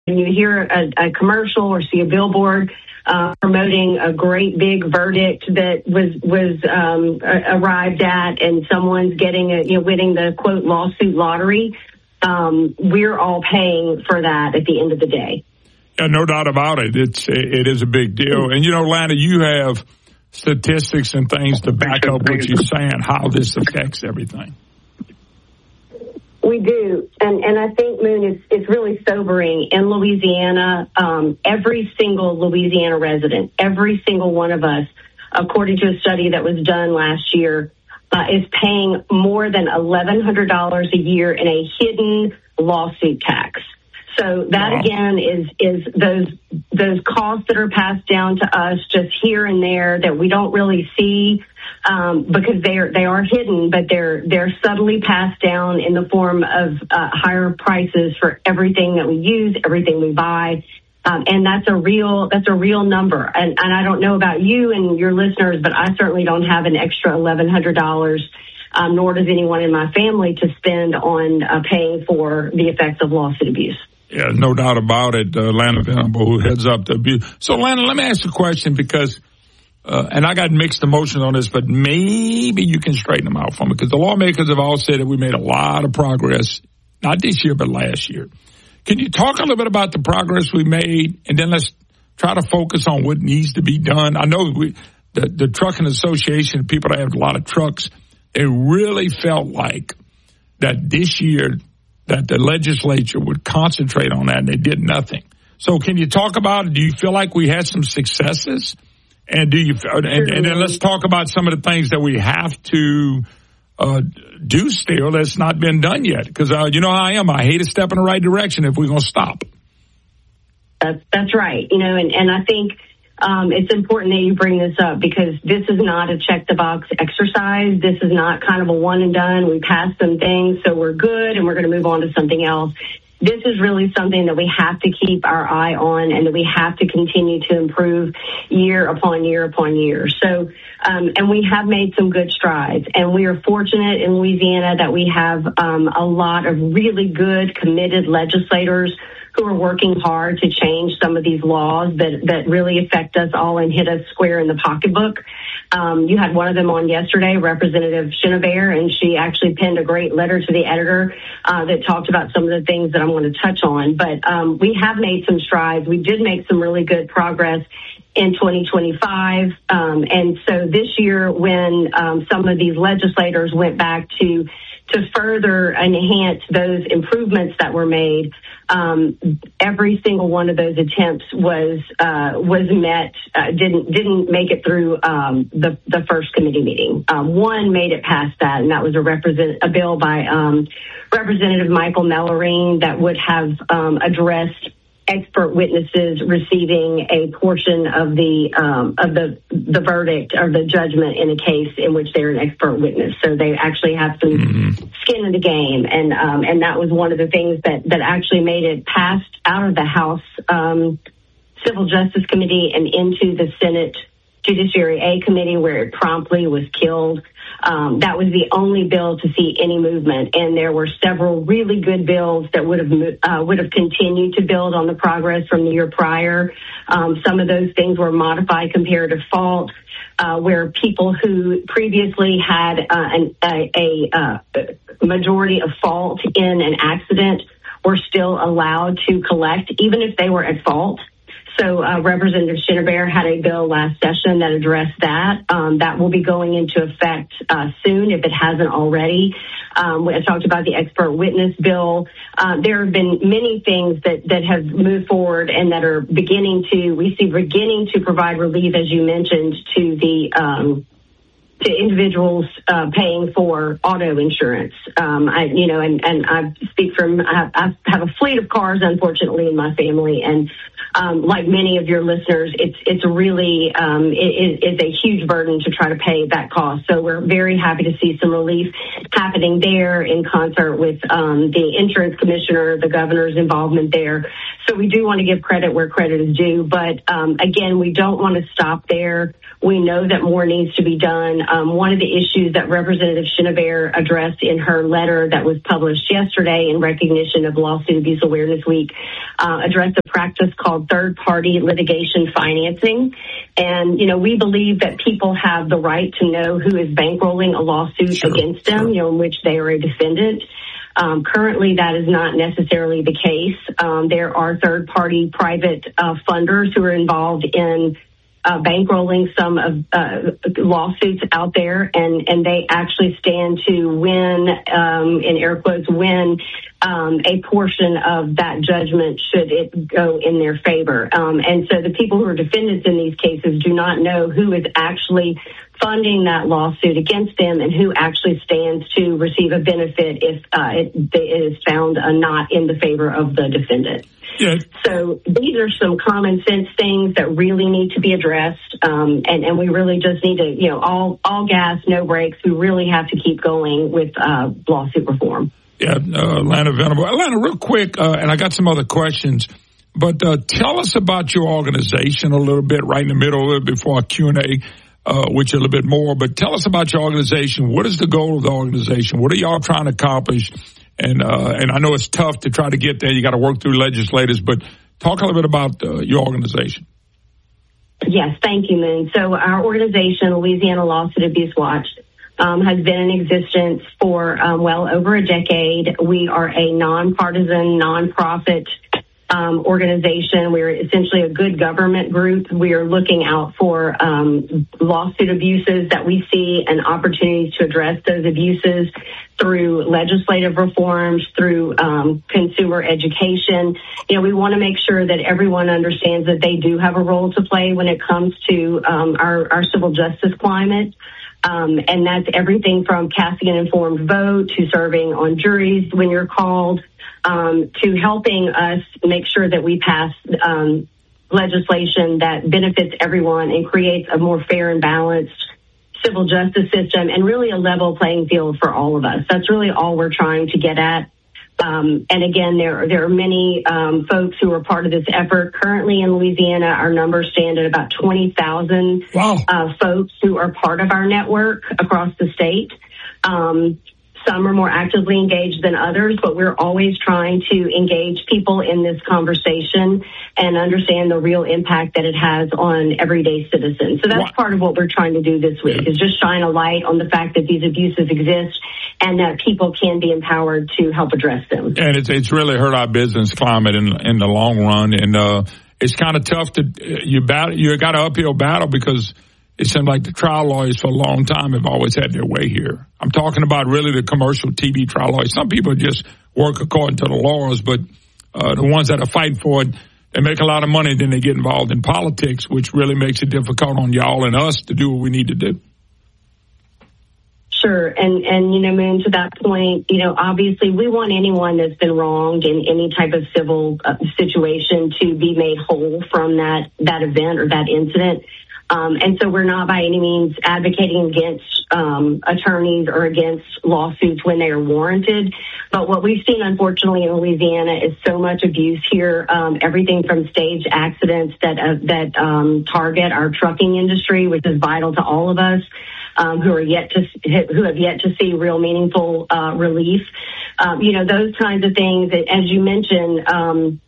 you hear a commercial or see a billboard promoting a great big verdict that was arrived at, and someone's getting winning the quote lawsuit lottery, we're all paying for that at the end of the day. Yeah, no doubt about it. It is a big deal. And Lana, you have statistics and things to back up what you're saying, how this affects everything. We do, and I think, Moon, it's really sobering. In Louisiana, every single Louisiana resident, every single one of us, according to a study that was done last year, is paying more than $1,100 a year in a hidden lawsuit tax. So that, again, is those costs that are passed down to us just here and there that we don't really see because they are hidden, but they're subtly passed down in the form of higher prices for everything that we use, everything we buy. And that's a real number. And I don't know about you and your listeners, but I certainly don't have an extra $1,100, nor does anyone in my family, to spend on paying for the effects of lawsuit abuse. Yeah, no doubt about it. Lana Venable, who heads up the abuse. So, Lana, let me ask you a question because, and I got mixed emotions on this, but maybe you can straighten them out for me, because the lawmakers have all said that we made a lot of progress, not this year, but last year. Can you talk a little bit about the progress we made, and then let's try to focus on what needs to be done? I know the Trucking Association, people that have a lot of trucks, it really felt like that this year that the legislature would concentrate on that, and they did nothing. So can you talk about it? Do you feel like we had some successes? And and then let's talk about some of the things that we have to do still that's not been done yet. Because you know how I am. I hate to step in the right direction if we're going to stop. That's right. And I think it's important that you bring this up, because this is not a check-the-box exercise. This is not kind of a one and done. We passed some things, so we're good, and we're going to move on to something else. This is really something that we have to keep our eye on, and that we have to continue to improve year upon year upon year. So, and we have made some good strides, and we are fortunate in Louisiana that we have a lot of really good, committed legislators who are working hard to change some of these laws that really affect us all and hit us square in the pocketbook. You had one of them on yesterday, Representative Chenevert, and she actually penned a great letter to the editor that talked about some of the things that I'm going to touch on. But we have made some strides. We did make some really good progress in 2025. And so this year, when some of these legislators went back to further enhance those improvements that were made, every single one of those attempts was met, didn't make it through the first committee meeting. One made it past that, and that was a bill by Representative Michael Mellarine that would have addressed expert witnesses receiving a portion of the verdict or the judgment in a case in which they're an expert witness. So they actually have some skin in the game, and that was one of the things that actually made it past out of the House Civil Justice Committee and into the Senate Judiciary A Committee, where it promptly was killed. That was the only bill to see any movement, and there were several really good bills that would have continued to build on the progress from the year prior. Some of those things were modified comparative fault, where people who previously had a majority of fault in an accident were still allowed to collect, even if they were at fault. So Representative Chenevert had a bill last session that addressed that. That will be going into effect soon, if it hasn't already. I talked about the expert witness bill. There have been many things that have moved forward and that are beginning to provide relief, as you mentioned, to the to individuals paying for auto insurance. I speak from, I have a fleet of cars, unfortunately, in my family, and like many of your listeners, it's really it is a huge burden to try to pay that cost. So we're very happy to see some relief happening there in concert with the insurance commissioner, the governor's involvement there. So we do want to give credit where credit is due. But again, we don't want to stop there. We know that more needs to be done. One of the issues that Representative Chenevert addressed in her letter that was published yesterday in recognition of Lawsuit Abuse Awareness Week addressed a practice called third-party litigation financing. And, we believe that people have the right to know who is bankrolling a lawsuit against them, in which they are a defendant. Currently, that is not necessarily the case. There are third-party private funders who are involved in bankrolling some of lawsuits out there, and they actually stand to win, in air quotes, win a portion of that judgment should it go in their favor. And so the people who are defendants in these cases do not know who is actually funding that lawsuit against them and who actually stands to receive a benefit if it is found not in the favor of the defendant. Yeah. So these are some common sense things that really need to be addressed, and we really just need to, all gas, no brakes. We really have to keep going with lawsuit reform. Yeah, Atlanta Venable. Atlanta, real quick, and I got some other questions, but tell us about your organization a little bit right in the middle, a little bit before our Q&A, which a little bit more. But tell us about your organization. What is the goal of the organization? What are y'all trying to accomplish? And I know it's tough to try to get there. You got to work through legislators, but talk a little bit about your organization. Yes, thank you, Moon. So our organization, Louisiana Lawsuit Abuse Watch, has been in existence for well over a decade. We are a nonpartisan, nonprofit organization. We're essentially a good government group. We are looking out for lawsuit abuses that we see and opportunities to address those abuses through legislative reforms, through consumer education. We want to make sure that everyone understands that they do have a role to play when it comes to our civil justice climate. And that's everything from casting an informed vote to serving on juries when you're called, to helping us make sure that we pass legislation that benefits everyone and creates a more fair and balanced civil justice system and really a level playing field for all of us. That's really all we're trying to get at. And again, there are many folks who are part of this effort. Currently in Louisiana, our numbers stand at about 20,000 folks who are part of our network across the state. Some are more actively engaged than others, but we're always trying to engage people in this conversation and understand the real impact that it has on everyday citizens. So that's part of what we're trying to do this week, is just shine a light on the fact that these abuses exist and that people can be empowered to help address them. And it's really hurt our business climate in the long run. And it's kind of tough you got an uphill battle because it seemed like the trial lawyers for a long time have always had their way here. I'm talking about really the commercial TV trial lawyers. Some people just work according to the laws, but the ones that are fighting for it, they make a lot of money, then they get involved in politics, which really makes it difficult on y'all and us to do what we need to do. Sure. And Moon, to that point, obviously we want anyone that's been wronged in any type of civil situation to be made whole from that event or that incident. And so we're not by any means advocating against attorneys or against lawsuits when they are warranted. But what we've seen, unfortunately, in Louisiana is so much abuse here, everything from staged accidents that target our trucking industry, which is vital to all of us, who have yet to see real meaningful relief. Those kinds of things, as you mentioned,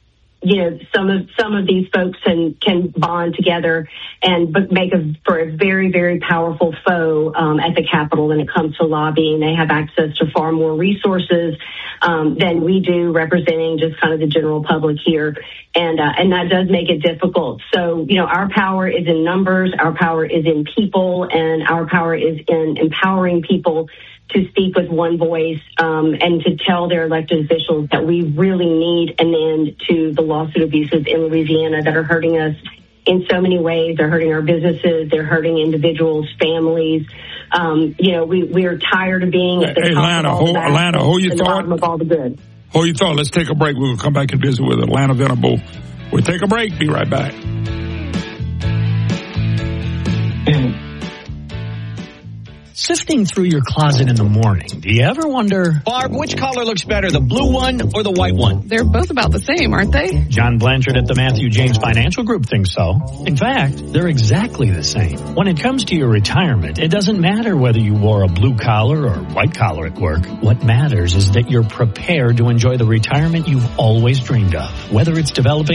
some of these folks can bond together and make for a very, very powerful foe at the Capitol when it comes to lobbying. They have access to far more resources than we do, representing just kind of the general public here, and that does make it difficult. So, our power is in numbers, our power is in people, and our power is in empowering people to speak with one voice and to tell their elected officials that we really need an end to the lawsuit abuses in Louisiana that are hurting us in so many ways. They're hurting our businesses. They're hurting individuals, families. We're tired of being at the top of all the bad, hold your thought. Bottom of all the good. Hold your thought. Let's take a break. We'll come back and visit with Atlanta Venable, We'll take a break. Be right back. Sifting through your closet in the morning, do you ever wonder, Barb, which collar looks better, the blue one or the white one? They're both about the same, aren't they? John Blanchard at the Matthew James Financial Group thinks so. In fact, they're exactly the same. When it comes to your retirement, it doesn't matter whether you wore a blue collar or white collar at work. What matters is that you're prepared to enjoy the retirement you've always dreamed of, whether it's developing